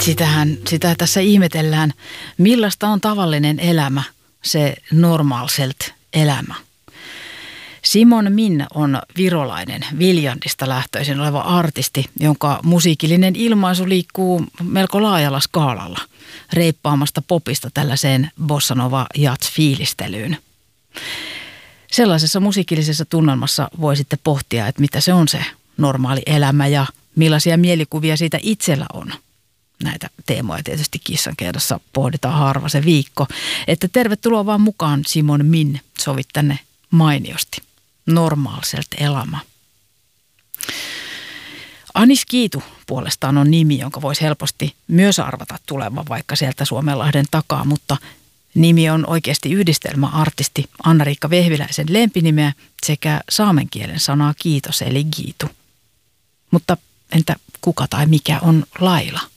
Sitä tässä ihmetellään, millaista on tavallinen elämä, se normalselt elämä. Simon Min on virolainen, Viljandista lähtöisin oleva artisti, jonka musiikillinen ilmaisu liikkuu melko laajalla skaalalla, reippaamasta popista tällaiseen bossanova jazz-fiilistelyyn. Sellaisessa musiikillisessa tunnelmassa voi sitten pohtia, että mitä se on se normaali elämä ja millaisia mielikuvia siitä itsellä on. Näitä teemoja tietysti Kissankeidossa pohditaan harva se viikko. Että tervetuloa vaan mukaan Simon Min, sovit tänne mainiosti. Normaalselt elämä. Anis Kiitu puolestaan on nimi, jonka voisi helposti myös arvata tulevan vaikka sieltä Suomenlahden takaa, mutta nimi on oikeasti yhdistelmä artisti Anna-Riikka Vehviläisen lempinimeä sekä saamen kielen sanaa kiitos eli Giitu. Mutta entä kuka tai mikä on Laila?